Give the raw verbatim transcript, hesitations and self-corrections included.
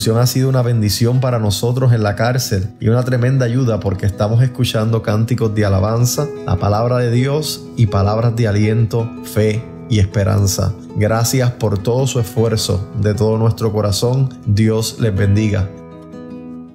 Ha sido una bendición para nosotros en la cárcel y una tremenda ayuda porque estamos escuchando cánticos de alabanza, la palabra de Dios y palabras de aliento, fe y esperanza. Gracias por todo su esfuerzo, de todo nuestro corazón. Dios les bendiga.